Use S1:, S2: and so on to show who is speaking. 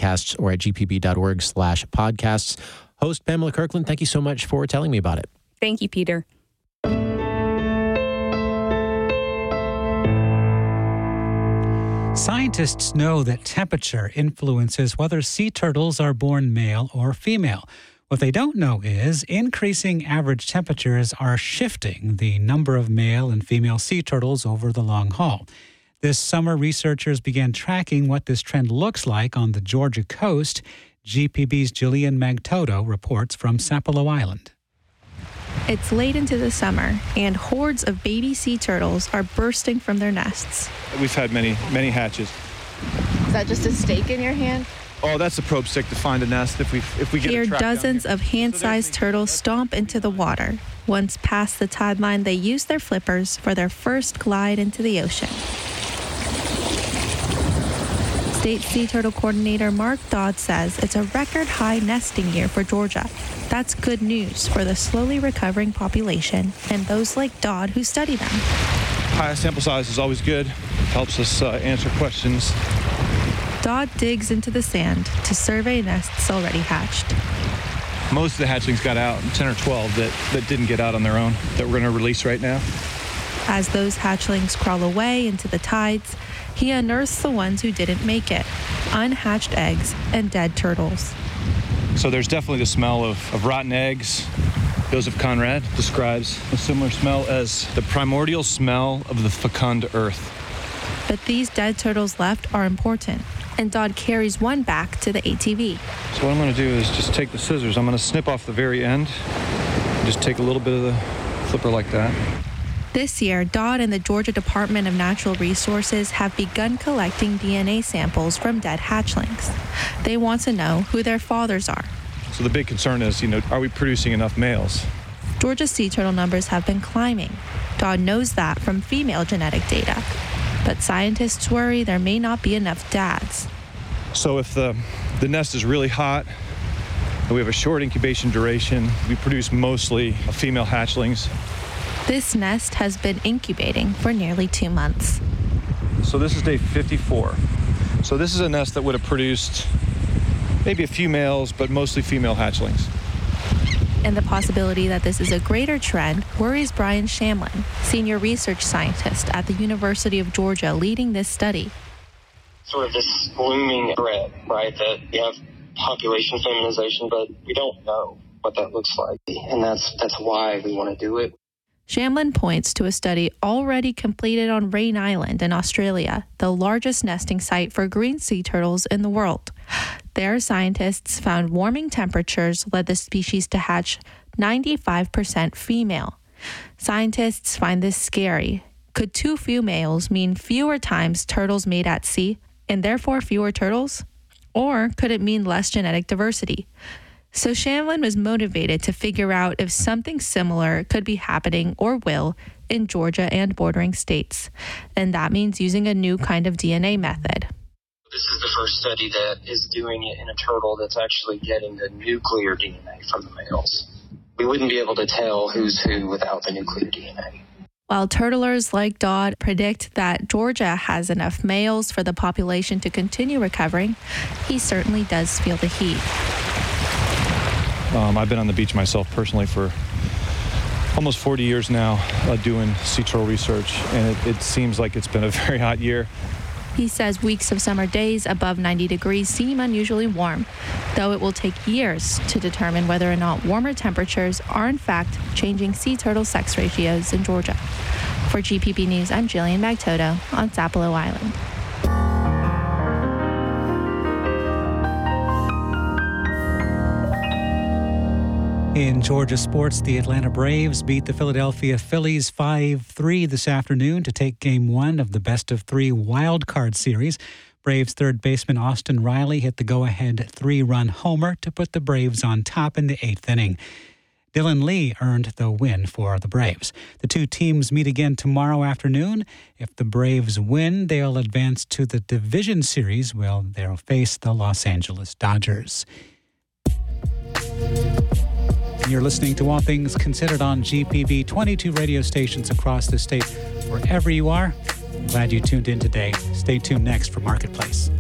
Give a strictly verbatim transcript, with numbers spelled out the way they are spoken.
S1: podcasts or at gpb.org slash podcasts. Host Pamela Kirkland, thank you so much for telling me about it.
S2: Thank you, Peter.
S3: Scientists know that temperature influences whether sea turtles are born male or female. What they don't know is increasing average temperatures are shifting the number of male and female sea turtles over the long haul. This summer, researchers began tracking what this trend looks like on the Georgia coast. G P B's Jillian Magtoto reports from Sapelo Island.
S4: It's late into the summer, and hordes of baby sea turtles are bursting from their nests.
S5: We've had many, many hatches.
S4: Is that just a stake in your hand?
S5: Oh, that's a probe stick to find a nest if we if we get
S4: Here,
S5: a track
S4: dozens
S5: down here.
S4: of hand-sized turtles stomp into the water. Once past the tide line, they use their flippers for their first glide into the ocean. State Sea Turtle Coordinator Mark Dodd says it's a record-high nesting year for Georgia. That's good news for the slowly recovering population and those like Dodd who study them.
S5: High sample size is always good. Helps us uh, answer questions.
S4: Dodd digs into the sand to survey nests already hatched.
S5: Most of the hatchlings got out, ten or twelve that, that didn't get out on their own, that we're going to release right now.
S4: As those hatchlings crawl away into the tides, he unearths the ones who didn't make it, unhatched eggs and dead turtles.
S5: So there's definitely the smell of, of rotten eggs. Joseph Conrad describes a similar smell as the primordial smell of the fecund earth.
S4: But these dead turtles left are important, and Dodd carries one back to the A T V.
S5: So what I'm going to do is just take the scissors. I'm going to snip off the very end. Just take a little bit of the flipper like that.
S4: This year, Dodd and the Georgia Department of Natural Resources have begun collecting D N A samples from dead hatchlings. They want to know who their fathers are.
S5: So the big concern is, you know, are we producing enough males?
S4: Georgia sea turtle numbers have been climbing. Dodd knows that from female genetic data. But scientists worry there may not be enough dads.
S5: So if the, the nest is really hot, and we have a short incubation duration, we produce mostly female hatchlings.
S4: This nest has been incubating for nearly two months.
S5: So this is day fifty-four. So this is a nest that would have produced maybe a few males, but mostly female hatchlings.
S4: And the possibility that this is a greater trend worries Brian Shamlin, senior research scientist at the University of Georgia leading this study.
S6: Sort of this blooming threat, right, that we have population feminization, but we don't know what that looks like. And that's that's why we want to do it.
S4: Shamlin points to a study already completed on Rain Island in Australia, the largest nesting site for green sea turtles in the world. There, scientists found warming temperatures led the species to hatch ninety-five percent female. Scientists find this scary. Could too few males mean fewer times turtles made at sea, and therefore fewer turtles? Or could it mean less genetic diversity? So Shamlin was motivated to figure out if something similar could be happening or will in Georgia and bordering states. And that means using a new kind of D N A method.
S6: This is the first study that is doing it in a turtle that's actually getting the nuclear D N A from the males. We wouldn't be able to tell who's who without the nuclear D N A.
S4: While turtlers like Dodd predict that Georgia has enough males for the population to continue recovering, he certainly does feel the heat.
S5: Um, I've been on the beach myself personally for almost forty years now, uh, doing sea turtle research, and it, it seems like it's been a very hot year.
S4: He says weeks of summer days above ninety degrees seem unusually warm, though it will take years to determine whether or not warmer temperatures are in fact changing sea turtle sex ratios in Georgia. For G P B News, I'm Jillian Magtoto on Sapelo Island.
S3: In Georgia sports, the Atlanta Braves beat the Philadelphia Phillies five three this afternoon to take game one of the best-of-three wild card series. Braves third baseman Austin Riley hit the go-ahead three-run homer to put the Braves on top in the eighth inning. Dylan Lee earned the win for the Braves. The two teams meet again tomorrow afternoon. If the Braves win, they'll advance to the division series where they'll face the Los Angeles Dodgers. You're listening to All Things Considered on G P B, twenty-two radio stations across the state. Wherever you are, glad you tuned in today. Stay tuned next for Marketplace.